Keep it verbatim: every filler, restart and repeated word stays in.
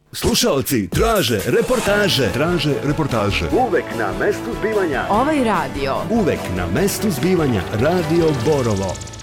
Slušaoci traže reportaže, traže reportaže. Uvek na mestu zbivanja. Ovaj radio. Uvek na mestu zbivanja. Radio Borovo.